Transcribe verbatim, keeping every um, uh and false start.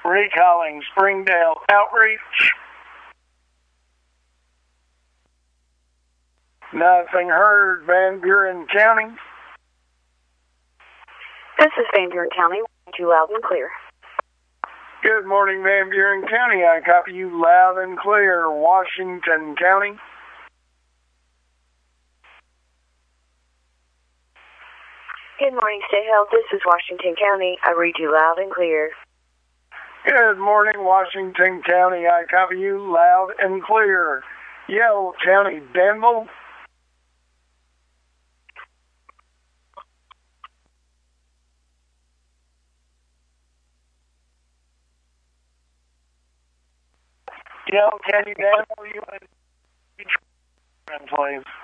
Recalling Springdale Outreach. Nothing heard, Van Buren County. This is Van Buren County. You loud and clear. Good morning, Van Buren County. I copy you loud and clear. Washington County. Good morning, State Health. This is Washington County. I read you loud and clear. Good morning, Washington County. I copy you loud and clear. Yell County, Danville. Yell County, Danville, you please.